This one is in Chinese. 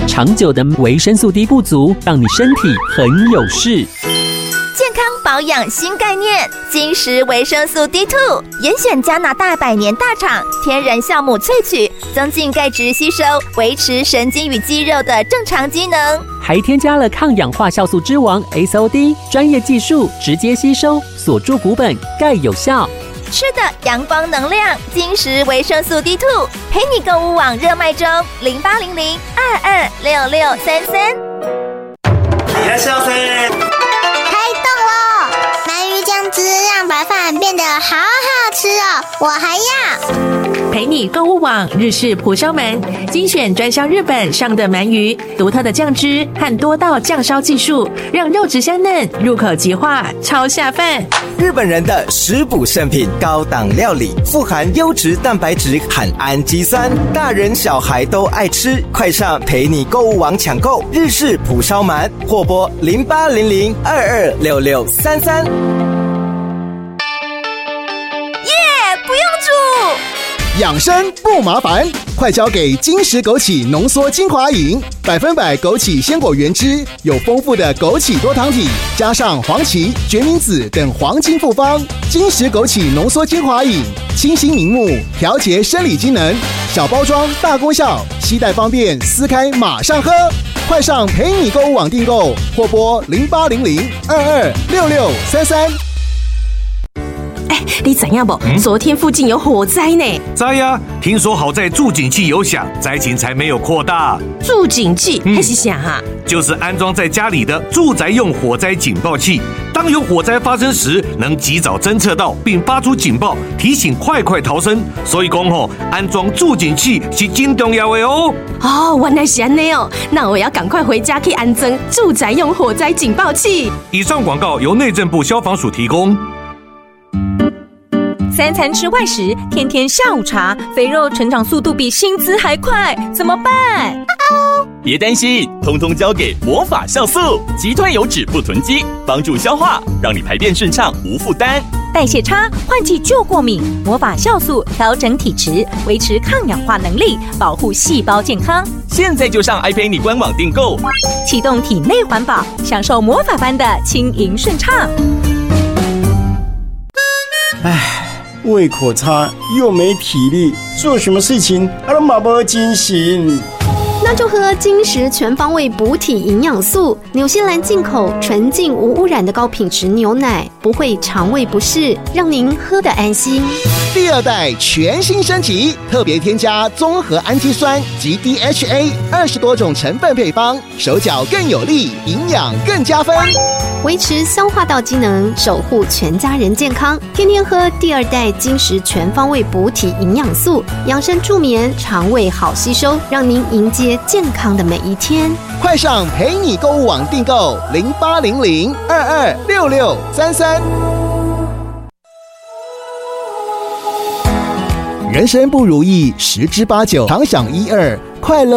长久的维生素 D 不足，让你身体很有事。 健康保养新概念，金石维生素 D2， 严选加拿大百年大厂天然酵母萃取，增进钙质吸收，维持神经与肌肉的正常机能， 还添加了抗氧化酵素之王 SOD， 专业技术直接吸收，锁住骨本，钙有效。 吃的阳光能量，金石维生素 D2， 陪你购物网热卖中，0800-226633。 いらっしゃいませ。 开动喽！鳗鱼酱汁让白饭变得好好吃哦，我还要。 陪你购物网日式蒲烧鳗，精选专销日本上的鳗鱼，独特的酱汁和多道酱烧技术，让肉质香嫩，入口即化，超下饭。 日本人的食补圣品，高档料理，富含优质蛋白质和氨基酸，大人小孩都爱吃。快上陪你购物网抢购日式蒲烧鳗，或拨0800-226633。 不用煮。 养生不麻烦，快交给金石枸杞浓缩精华饮，100%枸杞鲜果原汁，有丰富的枸杞多糖体，加上黄芪、决明子等黄金复方。金石枸杞浓缩精华饮，清新明目，调节生理机能，小包装大功效，携带方便，撕开马上喝。快上陪你购物网订购，或拨0800-226633。 你知影不？昨天附近有火灾呢。 知呀，听说好在助警器有响，灾情才没有扩大。 助警器那是啥哈？ 就是安装在家里的住宅用火灾警报器，当有火灾发生时，能及早侦测到并发出警报，提醒快逃生。所以讲安装助警器是真重要的哦。 哦，原来是这样哦，那我要赶快回家去安装住宅用火灾警报器。 以上广告由内政部消防署提供。 3餐吃外食，天天下午茶，肥肉成长速度比薪资还快，怎么办？ 别担心，通通交给魔法酵素，击退油脂不囤积，帮助消化，让你排便顺畅无负担。 代谢差，换季就过敏，魔法酵素调整体质，维持抗氧化能力，保护细胞健康。 现在就上爱陪你官网订购， 启动体内环保，享受魔法般的轻盈顺畅。 胃口差又没体力，做什么事情都没精神。 那就喝金石全方位补体营养素，纽西兰进口纯净无污染的高品质牛奶，不会肠胃不适，让您喝得安心。 第二代全新升级，特别添加综合氨基酸及 DHA20多种成分配方，手脚更有力，营养更加分， 维持消化道机能，守护全家人健康。天天喝第二代金石全方位补体营养素，养生助眠，肠胃好吸收，让您迎接健康的每一天。 快上陪你购物网订购0800-226633。人生不如意，10之8九，常想1、2，快乐